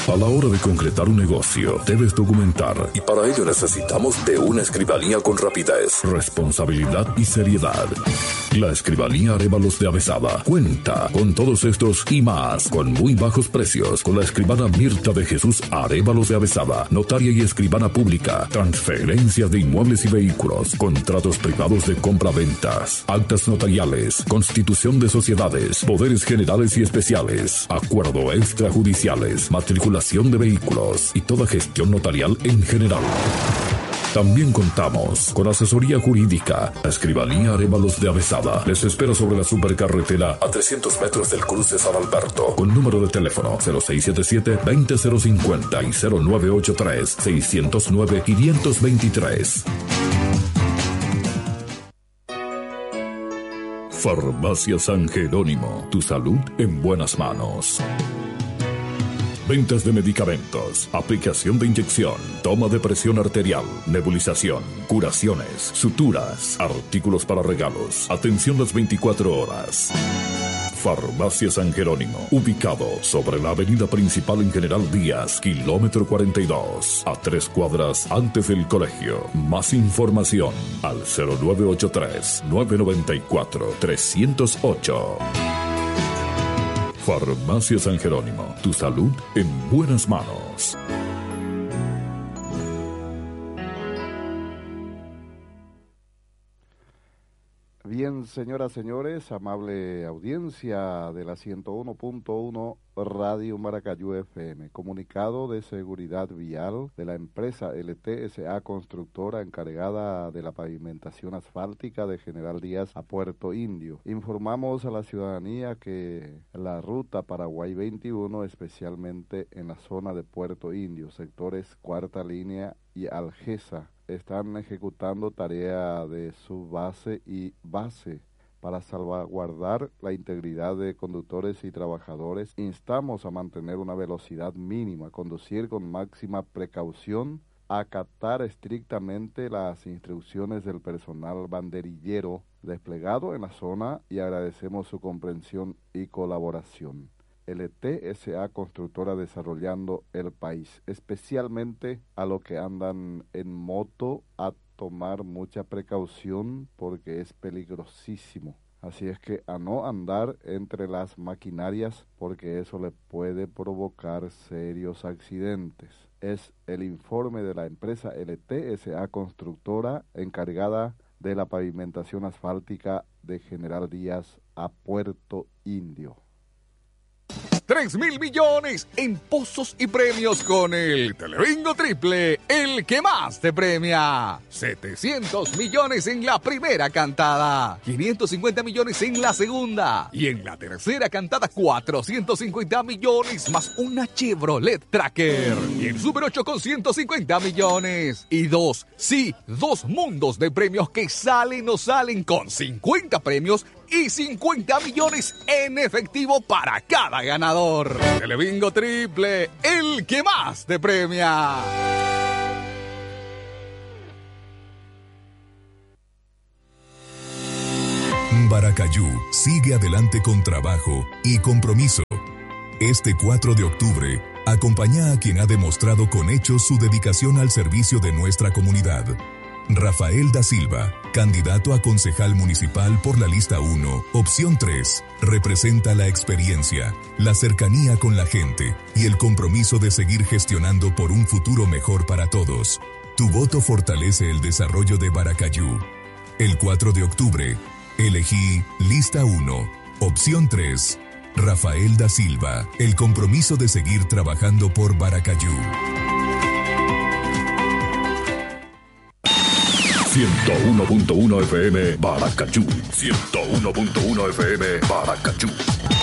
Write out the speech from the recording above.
A la hora de concretar un negocio, debes documentar, y para ello necesitamos de una escribanía con rapidez, responsabilidad y seriedad. La Escribanía Arévalos de Avezada cuenta con todos estos y más, con muy bajos precios, con la escribana Mirta de Jesús Arévalos de Avezada, notaria y escribana pública, transferencias de inmuebles y vehículos, contratos privados de compra-ventas, actas notariales, constitución de sociedades, poderes generales y especiales, acuerdo extrajudiciales, matriculación de vehículos y toda gestión notarial en general. También contamos con asesoría jurídica. La Escribanía Arévalos de Avezada les espera sobre la supercarretera a 300 metros del cruce San Alberto, con número de teléfono 0677-20050 y 0983-609-523. Farmacia San Jerónimo, tu salud en buenas manos. Ventas de medicamentos, aplicación de inyección, toma de presión arterial, nebulización, curaciones, suturas, artículos para regalos, atención las 24 horas. Farmacia San Jerónimo, ubicado sobre la avenida principal en General Díaz, kilómetro 42, a 3 cuadras antes del colegio. Más información al 0983-994-308. Farmacia San Jerónimo, tu salud en buenas manos. Bien, señoras, señores, amable audiencia de la 101.1 Radio Maracayú FM, comunicado de seguridad vial de la empresa LTSA Constructora encargada de la pavimentación asfáltica de General Díaz a Puerto Indio. Informamos a la ciudadanía que la ruta Paraguay 21, especialmente en la zona de Puerto Indio, sectores Cuarta Línea y Algeza, están ejecutando tarea de subbase y base para salvaguardar la integridad de conductores y trabajadores. Instamos a mantener una velocidad mínima, conducir con máxima precaución, acatar estrictamente las instrucciones del personal banderillero desplegado en la zona y agradecemos su comprensión y colaboración. LTSA Constructora desarrollando el país, especialmente a los que andan en moto, a tomar mucha precaución porque es peligrosísimo. Así es que a no andar entre las maquinarias porque eso le puede provocar serios accidentes. Es el informe de la empresa LTSA Constructora encargada de la pavimentación asfáltica de General Díaz a Puerto Indio. 3.000 millones en pozos y premios con el Telebingo Triple, el que más te premia. 700 millones en la primera cantada, 550 millones en la segunda y en la tercera cantada 450 millones más una Chevrolet Tracker. Y el Super 8 con 150 millones. Y dos mundos de premios que salen o salen con 50 premios y 50 millones en efectivo para cada ganador. Telebingo Triple, el que más te premia. Baracayú sigue adelante con trabajo y compromiso. Este 4 de octubre, acompaña a quien ha demostrado con hechos su dedicación al servicio de nuestra comunidad. Rafael da Silva, candidato a concejal municipal por la lista 1, opción 3, representa la experiencia, la cercanía con la gente y el compromiso de seguir gestionando por un futuro mejor para todos. Tu voto fortalece el desarrollo de Baracayú. El 4 de octubre, elegí lista 1, opción 3, Rafael da Silva, el compromiso de seguir trabajando por Baracayú. 101.1 FM Baracayú. 101.1 FM Baracayú.